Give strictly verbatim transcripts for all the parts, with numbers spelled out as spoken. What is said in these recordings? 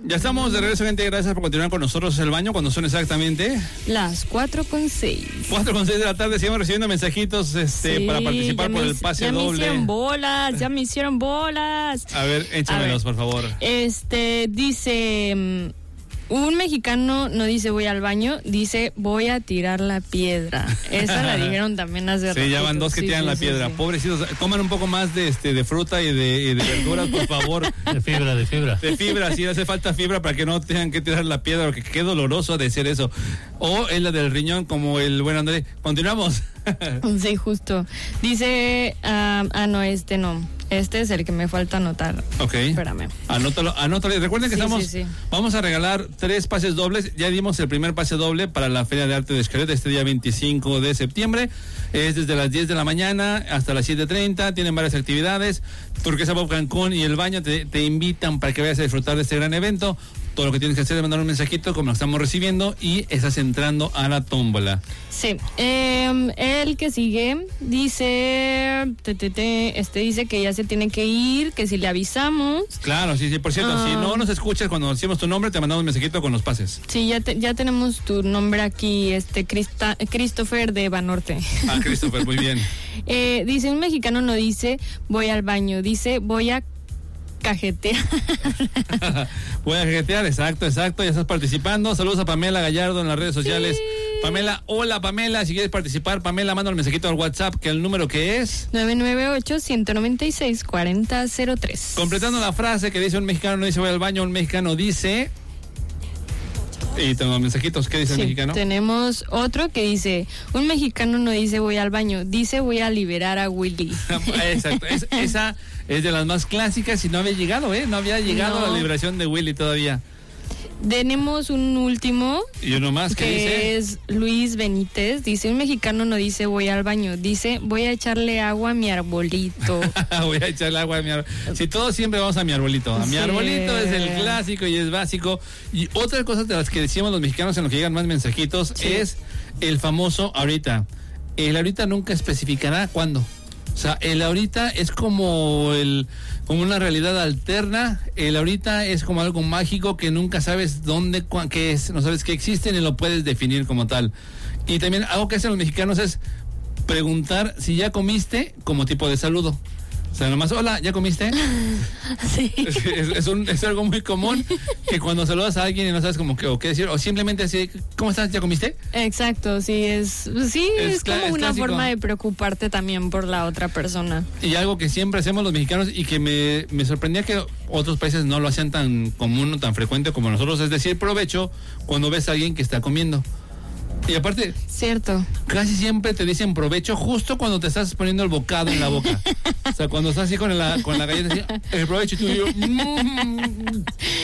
Ya estamos de regreso, gente. Gracias por continuar con nosotros. El baño, cuando son exactamente las cuatro con seis. cuatro con seis de la tarde. Seguimos recibiendo mensajitos este, sí, para participar por el pase ya doble. Ya me hicieron bolas, ya me hicieron bolas. A ver, échamelos, A ver, por favor. Este, dice... Un mexicano no dice voy al baño, dice voy a tirar la piedra. Esa la dijeron también hace rato. Sí, ya van dos que sí, tiran sí, la sí, piedra. Sí. Pobrecitos, coman un poco más de este de fruta y de, y de verduras, por favor. De fibra, de fibra. De fibra, sí, hace falta fibra para que no tengan que tirar la piedra, porque qué doloroso de ser eso. O es la del riñón, como el buen André. Continuamos. Sí, justo. Dice, uh, ah, no, este no. Este es el que me falta anotar. Ok. Espérame. Anótalo, anótalo. Recuerden que sí, estamos, sí, sí. vamos a regalar tres pases dobles. Ya dimos el primer pase doble para la Feria de Arte de Xcaret este día veinticinco de septiembre. Es desde las diez de la mañana hasta las siete treinta. Tienen varias actividades. Turquesa Bob Cancún y El Baño te, te invitan para que vayas a disfrutar de este gran evento. Todo lo que tienes que hacer es mandar un mensajito como lo estamos recibiendo y estás entrando a la tómbola. Sí. Eh, el que sigue dice, te, te, te, este dice que ya se tiene que ir, que si le avisamos. Claro, sí, sí. Por cierto, uh, si no nos escuchas cuando decimos tu nombre, te mandamos un mensajito con los pases. Sí, ya te, ya tenemos tu nombre aquí, este Christa, Christopher de Banorte. Ah, Christopher, muy bien. eh, dice, un mexicano no dice voy al baño, dice voy a cajetear. Voy a cajetear, exacto, exacto. Ya estás participando. Saludos a Pamela Gallardo en las redes sociales. Sí. Pamela, hola Pamela, si quieres participar, Pamela, manda un mensajito al WhatsApp, que el número que es nueve nueve ocho, uno nueve seis, cuatro cero cero tres. Completando la frase que dice un mexicano no dice voy al baño, un mexicano dice... Y tenemos mensajitos, ¿qué dice sí, el mexicano? Tenemos otro que dice, un mexicano no dice voy al baño, dice voy a liberar a Willy. Exacto, es, esa es de las más clásicas y no había llegado, ¿eh? No había llegado no. la liberación de Willy todavía. Tenemos un último. Y uno más, ¿qué que dice? Es Luis Benítez, dice, un mexicano no dice voy al baño, dice voy a echarle agua a mi arbolito. Voy a echarle agua a mi arbolito. Si todos siempre vamos a mi arbolito. A mi sí. arbolito es el clásico y es básico. Y otra cosa de las que decíamos los mexicanos en lo que llegan más mensajitos sí. es el famoso ahorita. El ahorita nunca especificará cuándo. O sea, el ahorita es como el como una realidad alterna. El ahorita es como algo mágico que nunca sabes dónde, cu- qué es, no sabes que existe ni lo puedes definir como tal. Y también algo que hacen los mexicanos es preguntar si ya comiste como tipo de saludo. O sea, nomás, hola, ¿ya comiste? Sí. Es, es, es, un, es algo muy común que cuando saludas a alguien y no sabes como que, o qué decir, o simplemente así, ¿cómo estás? ¿Ya comiste? Exacto, sí, es sí es, es como es una clásico. Forma de preocuparte también por la otra persona. Y algo que siempre hacemos los mexicanos y que me, me sorprendía que otros países no lo hacían tan común o tan frecuente como nosotros, es decir, provecho cuando ves a alguien que está comiendo. Y aparte, cierto, casi siempre te dicen provecho justo cuando te estás poniendo el bocado en la boca. O sea, cuando estás así con la, con la galleta, así, el provecho y tú y yo, mmm,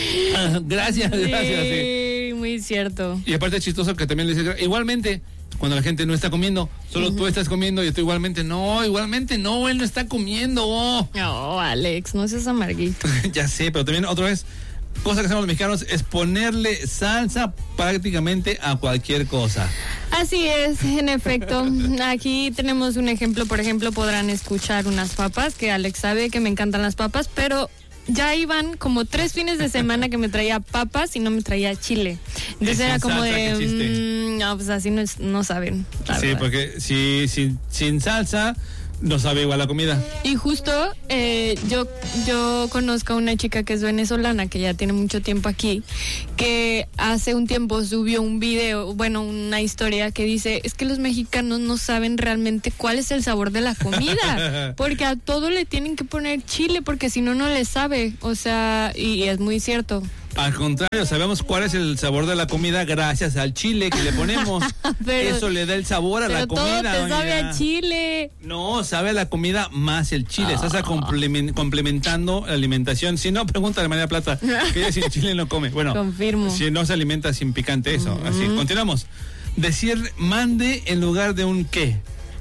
gracias, sí, gracias. Sí, muy cierto. Y aparte es chistoso que también le dices, igualmente, cuando la gente no está comiendo, solo uh-huh. tú estás comiendo y tú igualmente, no, igualmente no, él no está comiendo. Oh. No, Alex, no seas amarguito. Ya sé, pero también otra vez, cosa que hacemos los mexicanos es ponerle salsa prácticamente a cualquier cosa. Así es, en efecto. Aquí tenemos un ejemplo, por ejemplo, podrán escuchar unas papas, que Alex sabe que me encantan las papas, pero ya iban como tres fines de semana que me traía papas y no me traía chile. Entonces era como de, mmm, no, pues así no, es, no saben. Sí, verdad. Porque si, si sin salsa no sabe igual la comida. Y justo eh, yo yo conozco a una chica que es venezolana, que ya tiene mucho tiempo aquí, que hace un tiempo subió un video, bueno, una historia que dice, es que los mexicanos no saben realmente cuál es el sabor de la comida, porque a todo le tienen que poner chile, porque si no, no le sabe, o sea, y es muy cierto. Al contrario, sabemos cuál es el sabor de la comida gracias al chile que le ponemos. Pero, eso le da el sabor a la comida. Pero todo te sabe a chile. No, sabe a la comida más el chile. Oh. Estás complement- complementando la alimentación. Si no, pregúntale a María Plata, que ella sin chile no come. Bueno, confirmo. Si no se alimenta sin picante, eso. Mm-hmm. Así, continuamos. Decir mande en lugar de un qué.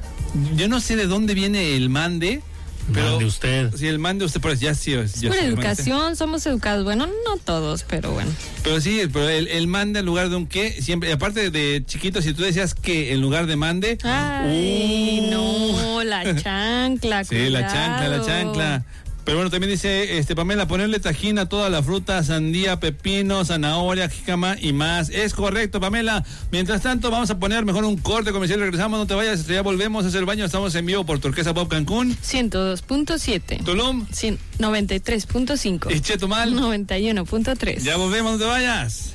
Yo no sé de dónde viene el mande. Pero mande usted. Si el mande usted, pues ya sí. Es por educación, somos educados. Bueno, no todos, pero bueno. Pero sí, pero el, el mande en lugar de un qué, siempre, aparte de chiquito, si tú decías que en lugar de mande. Ay, uh, no, la chancla. Sí, cuidado. la chancla, la chancla. Pero bueno, también dice este Pamela, ponerle tajín a toda la fruta, sandía, pepino, zanahoria, jícama y más. Es correcto, Pamela. Mientras tanto, vamos a poner mejor un corte comercial. Regresamos, no te vayas, ya volvemos a hacer el baño. Estamos en vivo por Turquesa Pop Cancún. ciento dos punto siete. Tulum. noventa y tres punto cinco. Y Chetumal. noventa y uno punto tres. Ya volvemos, no te vayas.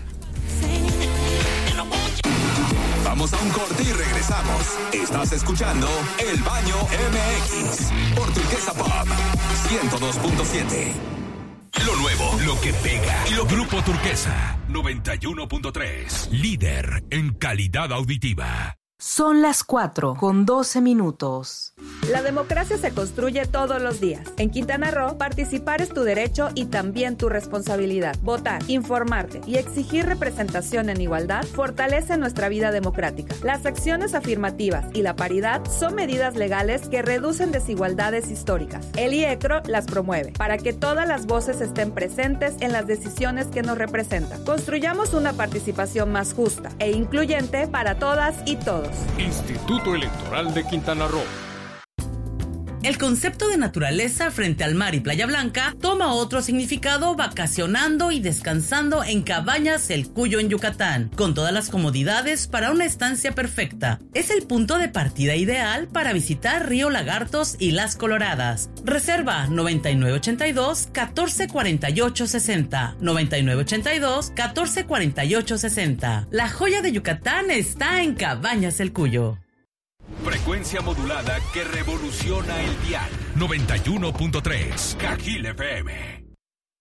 Vamos a un corte y regresamos. Estás escuchando El Baño M X por Turquesa Pop ciento dos punto siete. Lo nuevo, lo que pega. Y lo Grupo Turquesa noventa y uno punto tres. Líder en calidad auditiva. Son las cuatro con doce minutos. La democracia se construye todos los días. En Quintana Roo, participar es tu derecho y también tu responsabilidad. Votar, informarte y exigir representación en igualdad fortalece nuestra vida democrática. Las acciones afirmativas y la paridad son medidas legales que reducen desigualdades históricas. El I E C R O las promueve para que todas las voces estén presentes en las decisiones que nos representan. Construyamos una participación más justa e incluyente para todas y todos. Instituto Electoral de Quintana Roo. El concepto de naturaleza frente al mar y Playa Blanca toma otro significado vacacionando y descansando en Cabañas El Cuyo en Yucatán, con todas las comodidades para una estancia perfecta. Es el punto de partida ideal para visitar Río Lagartos y Las Coloradas. Reserva noventa y nueve ochenta y dos, catorce cuarenta y ocho sesenta, noventa y nueve ochenta y dos, catorce cuarenta y ocho sesenta. La joya de Yucatán está en Cabañas El Cuyo. Frecuencia modulada que revoluciona el dial. noventa y uno punto tres. Cajil F M.